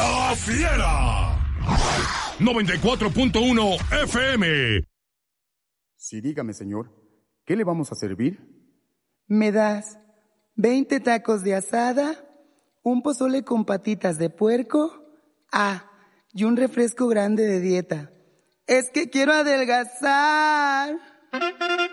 La Fiera. 94.1 FM. Sí, dígame, señor. ¿Qué le vamos a servir? ¿Me das 20 tacos de asada, un pozole con patitas de puerco? Y un refresco grande de dieta. Es que quiero adelgazar.